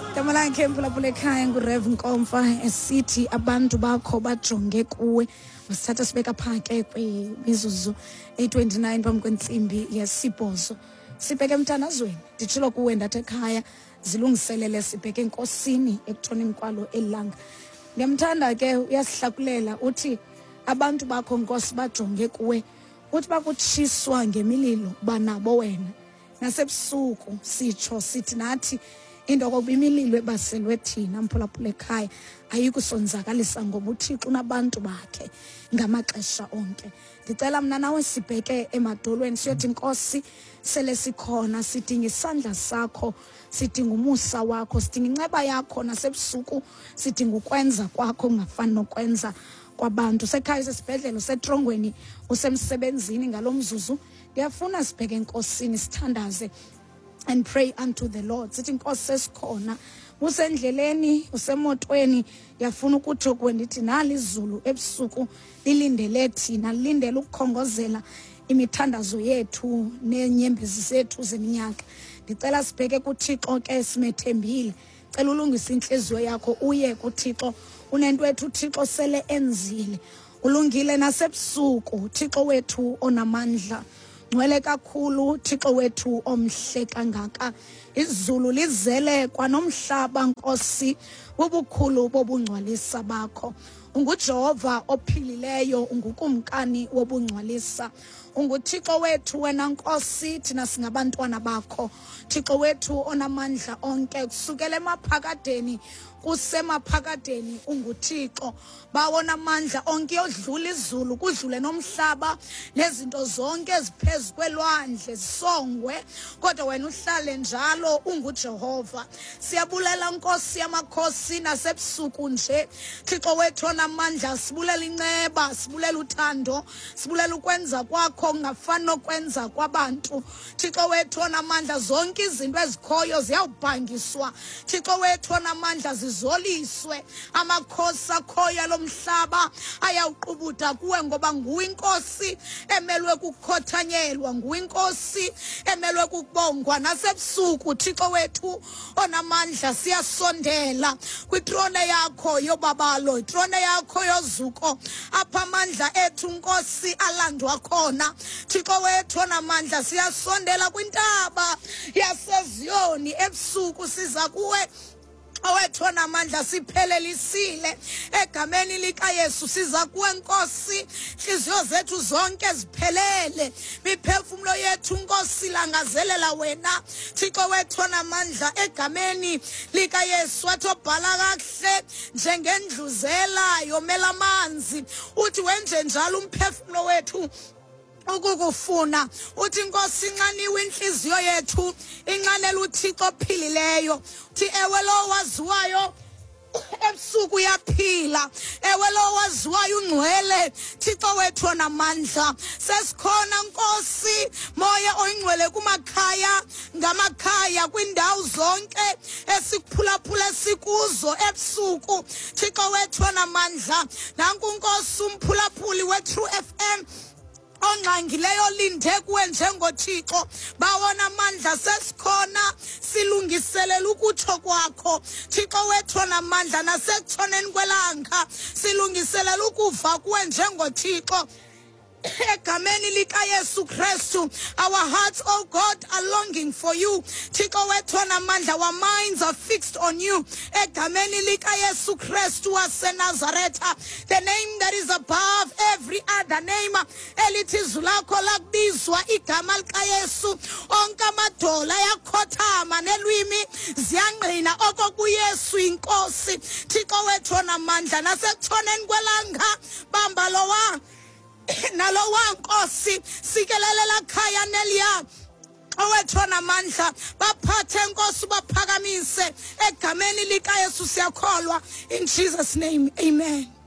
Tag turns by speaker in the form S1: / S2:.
S1: Tamala Kempula Pulekaya nguRev Nkomfa esithi abantu bakho bajonge kuwe usithatha sibeka phake kwimizuzu 8:29 phambi kwentsimbi yesibhozo sibheke emthanazweni nditshilo kuwe ndathi ekhaya zilungiselele sibheke enkosini ekuthoneni kwalo elanga ndiyamthanda ke uyasihlakulela uthi abantu bakho Nkosi bajonge kuwe uthi bakutshiswa ngemililo banabo wena nasebusuku sitsho sithi nathi into kokuba imililo ebaselwe thina mphulaphula ekhaya ayikusonzakalisa ngoba uThixo unabantu bakhe ngamaxesha onke. Ndicela mna nawe sibheke emadolweni siyothi Nkosi sele sikhona sidinga isandla sakho sidinga umusa wakho sidinga inceba yakho nasebusuku sidinga ukwenza kwakho ungafani nokwenza kwabantu sekhaya sesibhedlela usetrongweni usemsebenzini ngalomzuzu ndiyafuna sibheke enkosini sithandaze and pray unto the Lord. Sithi Nkosi sesikhona usendleleni usemotweni yafuna ukuthi kuwe ndithi nali izulu ebusuku lilindele thina lilindele ukukhongozela imithandazo yethu nenyembezi zethu zeminyaka. Ndicela sibheke kuThixo ke simethembile. Cela ulungise inhliziyo yakho uye kuThixo unento wethu uThixo sele enzile. Ulungile nasebusuku uThixo wethu onamandla. Ngcwele kakhulu Thixo wethu omhle kangaka izulu lizele kwanomhlaba Nkosi wobukhulu bobungcwalisa bakho unguJehova ophilileyo ungukumkani wobungcwalisa unguThixo wethu wena Nkosi thina singabantwana bakho Thixo wethu onamandla onke kusukela emaphakadeni kusemaphakadeni unguThixo bawona amandla onke yodlula izulu kudlule nomhlaba nezinto zonke eziphezulu kwelwandle zisongwe kodwa wena uhlale njalo unguJehova siyabulela Nkosi yamakhosi nasebusuku nje Thixo wethu onamandla sibulela inceba sibulela uthando sibulela ukwenza kwakho ngafani nokwenza kwabantu Thixo wethu onamandla zonke izinto ezikhoyo ziyawubhangiswa Thixo wethu onamandla zizoliswe amakhosi akhoya lomhlaba ayawuqubuda kuwe ngoba nguwe inkosi emelwe kukhothanyelwa nguwe inkosi emelwe kubongwa nasebusuku Thixo wethu onamandla siyasondela kwitrone yakho yobabalo itrone yakho yozuko apha amandla ethu Nkosi alandwa khona Thixo wethu onamandla siyasondela kwintaba yaseZiyoni ebusuku siza kuwe awethu onamandla siphelelisile egameni likaYesu siza kuwe Nkosi inhliziyo zethu zonke ziphelele miphefumulo yethu Nkosi langazelela wena Thixo wethu onamandla egameni likaYesu wathi obhala kahle njengendluzela yomela amanzi uthi wenje njalo umphefumulo wethu ukukufuna uthi Nkosi inxaniwe inhliziyo yethu inxanela uThixo ophilileyo uthi ewe lo waziwayo ebusuku yaphila ewe lo waziwayo ungcwele Thixo wethu onamandla sesikhona Nkosi moya oyingcwele kumakhaya ngamakhaya kwindawo zonke esikuphulaphula sikuzo ebusuku Thixo wethu onamandla nanku Nkosi umphulaphuli weTrue FM onqangileyo linde kuwe njengoThixo bawona amandla sesikhona silungiselela ukutsho kwakho Thixo wethu onamandla nasekutshoneni kwelanga silungiselela ukuva kuwe njengoThixo egameni likaYesu Kristu our hearts oh God are longing for you Thixo wethu onamandla our minds are fixed on you egameni likaYesu Kristu waseNazaretha the name that is above every other name elithi izwi lakho lakubizwa igama likaYesu onke amadola yakhothama nelwimi ziyangqina okokuYesu inkosi Thixo wethu onamandla nasekutshoneni kwelanga bamba lowa nalo wankosi sikelelela khaya neliya owethu onamandla baphathe Nkosi baphakamise egameni likaYesu siyakholwa in Jesus name amen.